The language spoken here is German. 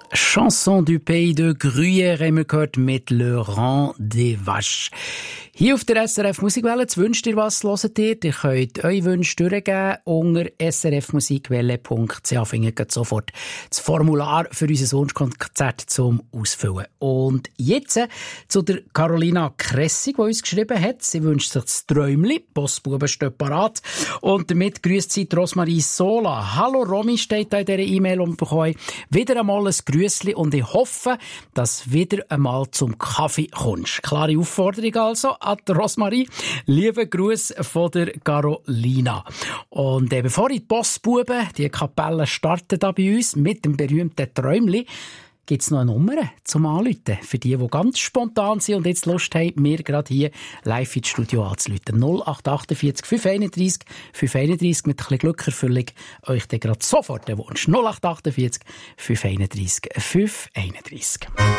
Chanson du Pays de Gruyère haben wir gehört mit Le Rang des Vaches. Hier auf der SRF Musikwelle, wünscht ihr was, hört ihr? Ihr könnt eure Wünsche durchgeben unter srfmusikwelle.ch. Findet sofort das Formular für unser Wunschkonzert zum Ausfüllen. Und jetzt zu der Carolina Kressig, die uns geschrieben hat. Sie wünscht sich das Träumli. Postbuben steht parat. Und damit grüßt sie Rosmarie Sola. Hallo Romy, steht da in dieser E-Mail und bekommen wieder einmal ein Grüssli und ich hoffe, dass du wieder einmal zum Kaffee kommst. Klare Aufforderung also an die Rosmarie. Liebe Gruß von der Carolina. Und bevor die Postbuben, die Kapelle starten da bei uns mit dem berühmten Träumli, gibt es noch eine Nummer zum Anrufen für die ganz spontan sind und jetzt Lust haben, mir gerade hier live ins Studio anzurufen. 0848 531 531 mit ein bisschen Glück erfülle ich euch dann gerade sofort den Wunsch. 0848 531 531.